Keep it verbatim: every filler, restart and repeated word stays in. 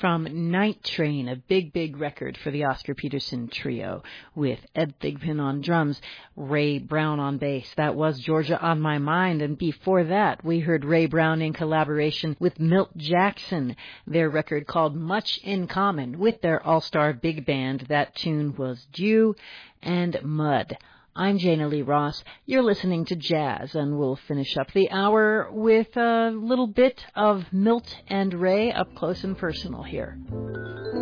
from Night Train, a big, big record for the Oscar Peterson Trio, with Ed Thigpen on drums, Ray Brown on bass. That was Georgia on My Mind, and before that we heard Ray Brown in collaboration with Milt Jackson, their record called Much in Common, with their all-star big band. That tune was Dew and Mud. I'm Jana Lee Ross. You're listening to Jazz, and we'll finish up the hour with a little bit of Milt and Ray up close and personal here.